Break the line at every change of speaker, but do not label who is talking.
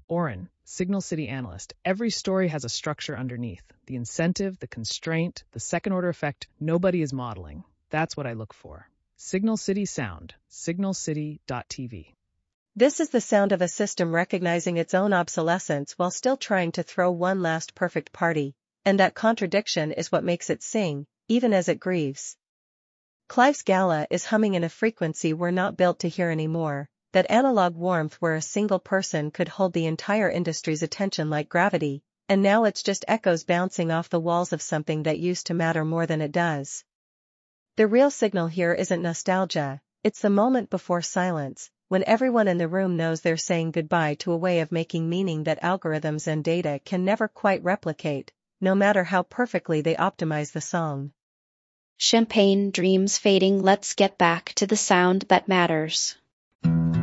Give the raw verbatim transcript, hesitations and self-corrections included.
Oren, Signal City analyst. Every story has a structure underneath. The incentive, the constraint, the second-order effect nobody is modeling. That's what I look for. Signal City Sound, signal city dot t v.
This is the sound of a system recognizing its own obsolescence while still trying to throw one last perfect party, and that contradiction is what makes it sing, even as it grieves. Clive's Gala is humming in a frequency we're not built to hear anymore, that analog warmth where a single person could hold the entire industry's attention like gravity, and now it's just echoes bouncing off the walls of something that used to matter more than it does. The real signal here isn't nostalgia, it's the moment before silence, when everyone in the room knows they're saying goodbye to a way of making meaning that algorithms and data can never quite replicate, no matter how perfectly they optimize the song.
Champagne dreams fading, let's get back to the sound that matters.